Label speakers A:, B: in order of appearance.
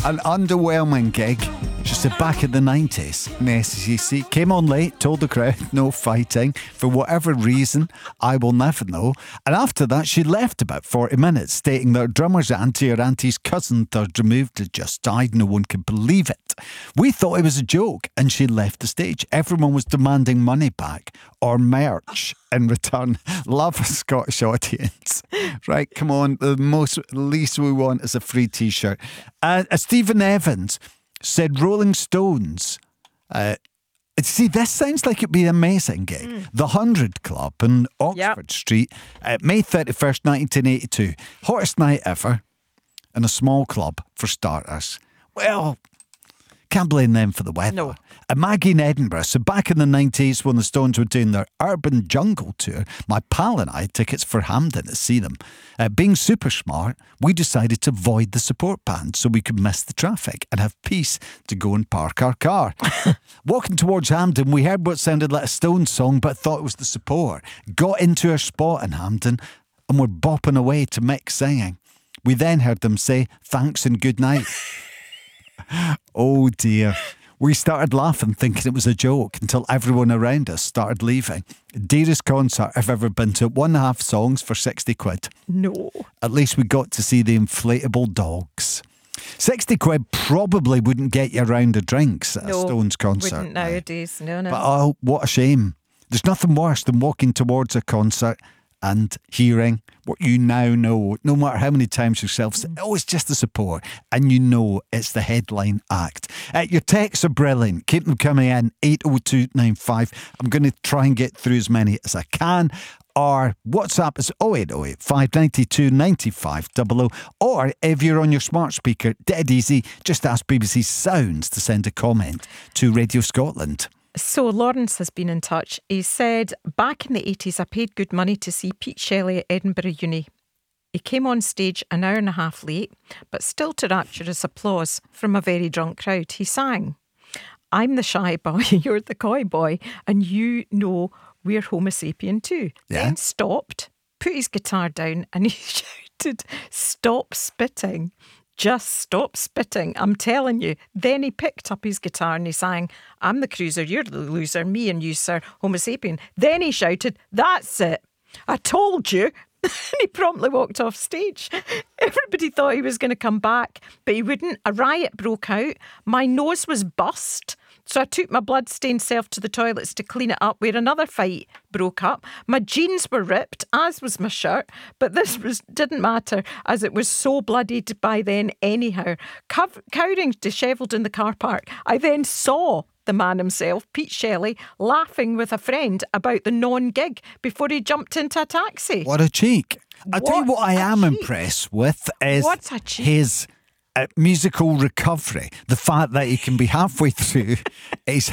A: An underwhelming gig. She said back in the 90s, in the SCC, came on late, told the crowd no fighting. For whatever reason, I will never know. And after that, she left about 40 minutes, stating that her drummer's auntie or auntie's cousin third removed had just died. No one could believe it. We thought it was a joke, and she left the stage. Everyone was demanding money back or merch in return. Love a Scottish audience. Right, come on. The least we want is a free t-shirt. Stephen Evans said Rolling Stones. See, this sounds like it'd be an amazing gig. The 100 Club in Oxford Street, May 31st, 1982. Hottest night ever in a small club for starters. Well, can't blame them for the weather.
B: No.
A: Maggie in Edinburgh. So back in the 90s when the Stones were doing their Urban Jungle tour, my pal and I had tickets for Hampden to see them. Being super smart, we decided to void the support band so we could miss the traffic and have peace to go and park our car. Walking towards Hampden, we heard what sounded like a Stones song but thought it was the support. Got into our spot in Hampden and were bopping away to Mick singing. We then heard them say thanks and good night. Oh dear. We started laughing thinking it was a joke until everyone around us started leaving. Dearest concert I've ever been to. 1.5 songs for 60 quid.
B: No.
A: At least we got to see the inflatable dogs. 60 quid probably wouldn't get you a round of drinks at a Stones concert.
B: Wouldn't nowadays. No.
A: But oh, what a shame. There's nothing worse than walking towards a concert and hearing what you now know, no matter how many times yourself say, oh, it's just the support, and you know it's the headline act. Your texts are brilliant. Keep them coming in, 80295. I'm going to try and get through as many as I can. Our WhatsApp is 0808 592 9500. Or if you're on your smart speaker, dead easy, just ask BBC Sounds to send a comment to Radio Scotland.
B: So Lawrence has been in touch. He said, back in the 80s, I paid good money to see Pete Shelley at Edinburgh Uni. He came on stage an hour and a half late, but still to rapturous applause from a very drunk crowd. He sang, I'm the shy boy, you're the coy boy, and you know we're Homo sapien too.
A: Yeah.
B: Then stopped, put his guitar down, and he shouted, stop spitting. Just stop spitting, I'm telling you. Then he picked up his guitar and he sang, I'm the cruiser, you're the loser, me and you, sir, Homo sapien. Then he shouted, that's it, I told you. And he promptly walked off stage. Everybody thought he was going to come back, but he wouldn't. A riot broke out. My nose was bust. So I took my blood-stained self to the toilets to clean it up, where another fight broke up. My jeans were ripped, as was my shirt, but this didn't matter, as it was so bloodied by then anyhow. Cowering dishevelled in the car park, I then saw the man himself, Pete Shelley, laughing with a friend about the non-gig before he jumped into a taxi.
A: What a cheek. I'll tell you what I am impressed with is his musical recovery. The fact that he can be halfway through his